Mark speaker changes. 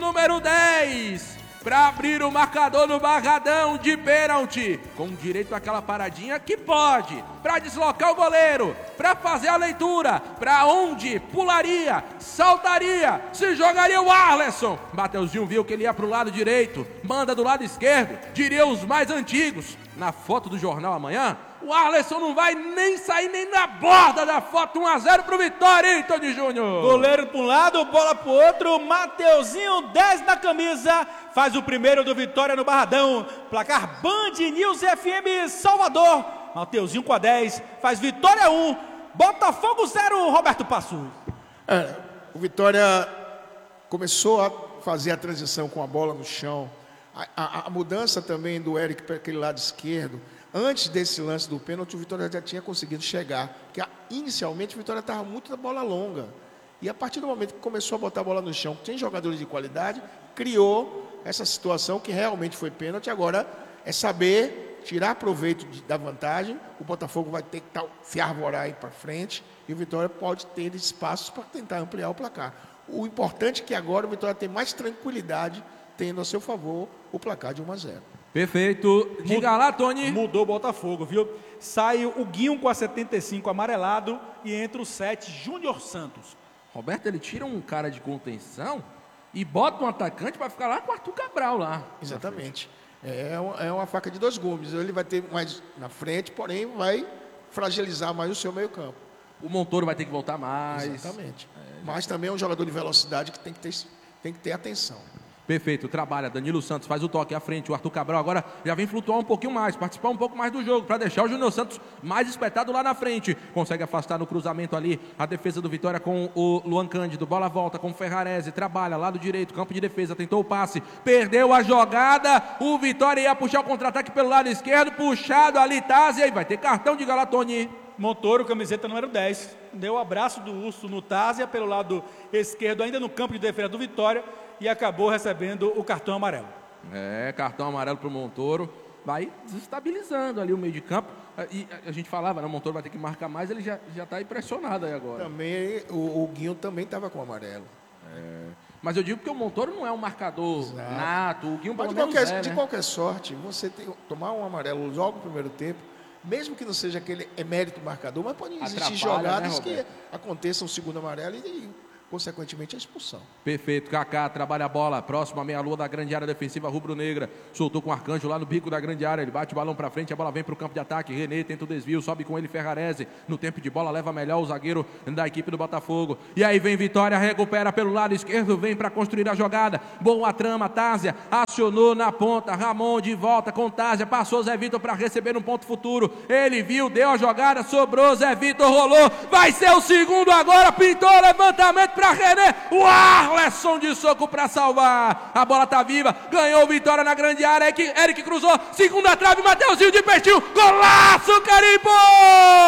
Speaker 1: número 10, para abrir o marcador no Barradão de pênalti, com direito àquela paradinha que pode, para deslocar o goleiro, para fazer a leitura, para onde pularia, saltaria, se jogaria o Arleson. Mateuzinho viu que ele ia para o lado direito, manda do lado esquerdo, diria os mais antigos. Na foto do Jornal Amanhã, o Arleson não vai nem sair nem na borda da foto. 1-0 pro Vitória, hein, Tony Júnior?
Speaker 2: Goleiro para um lado, bola pro outro. Mateuzinho, 10 na camisa, faz o primeiro do Vitória no Barradão. Placar Band News FM Salvador. Mateuzinho com a 10, faz Vitória 1, Botafogo 0, Roberto Passos.
Speaker 3: O Vitória começou a fazer a transição com a bola no chão. A mudança também do Eric para aquele lado esquerdo. Antes desse lance do pênalti, o Vitória já tinha conseguido chegar. Porque inicialmente o Vitória estava muito na bola longa. E a partir do momento que começou a botar a bola no chão, tem jogadores de qualidade, criou essa situação que realmente foi pênalti. Agora é saber tirar proveito da vantagem. O Botafogo vai ter que se arvorar aí para frente. E o Vitória pode ter espaços para tentar ampliar o placar. O importante é que agora o Vitória tem mais tranquilidade, tendo a seu favor o placar de 1-0.
Speaker 1: Perfeito. Diga lá, Tony.
Speaker 2: Mudou o Botafogo, viu? Sai o Guinho com a 75 amarelado e entra o 7, Júnior Santos.
Speaker 1: Roberto, ele tira um cara de contenção e bota um atacante para ficar lá com o Arthur Cabral lá.
Speaker 3: Exatamente. É uma faca de dois gumes. Ele vai ter mais na frente, porém vai fragilizar mais o seu meio campo.
Speaker 1: O Montoro vai ter que voltar mais.
Speaker 3: Exatamente. Mas também é um jogador de velocidade que tem que ter atenção.
Speaker 1: Perfeito, trabalha, Danilo Santos faz o toque à frente, o Arthur Cabral agora já vem flutuar um pouquinho mais, participar um pouco mais do jogo, para deixar o Júnior Santos mais espetado lá na frente, consegue afastar no cruzamento ali, a defesa do Vitória com o Luan Cândido, bola volta com o Ferrarese, trabalha, lado direito, campo de defesa, tentou o passe, perdeu a jogada, o Vitória ia puxar o contra-ataque pelo lado esquerdo, puxado ali, Tazia, e vai ter cartão de Galatoni.
Speaker 2: Montoro, camiseta número 10, deu o abraço do urso no Tazia pelo lado esquerdo, ainda no campo de defesa do Vitória, e acabou recebendo o cartão amarelo.
Speaker 1: Cartão amarelo para o Montoro, vai desestabilizando ali o meio de campo, e a gente falava, né, o Montoro vai ter que marcar mais, ele já está impressionado aí agora.
Speaker 3: Também, o Guinho também estava com amarelo.
Speaker 1: Mas eu digo porque o Montoro não é um marcador nato, o Guinho pelo
Speaker 3: menos
Speaker 1: menos
Speaker 3: de qualquer sorte, você tomar um amarelo logo no primeiro tempo, mesmo que não seja aquele emérito marcador, mas pode existir jogadas, né, que aconteçam o segundo amarelo e consequentemente, a expulsão.
Speaker 1: Perfeito, Kaká trabalha a bola, próximo à meia-lua da grande área defensiva rubro-negra, soltou com o Arcanjo lá no bico da grande área, ele bate o balão pra frente, a bola vem pro campo de ataque, René tenta o desvio, sobe com ele Ferrarese, no tempo de bola leva melhor o zagueiro da equipe do Botafogo, e aí vem Vitória, recupera pelo lado esquerdo, vem para construir a jogada, boa trama, Tazia, acionou na ponta, Ramon de volta com Tazia, passou Zé Vitor para receber um ponto futuro, ele viu, deu a jogada, sobrou, Zé Vitor rolou, vai ser o segundo agora, pintou, levantamento para René, o Arleson de soco para salvar, a bola tá viva, ganhou Vitória na grande área, Eric cruzou, segunda trave, Mateuzinho de peitinho, golaço, carimbou!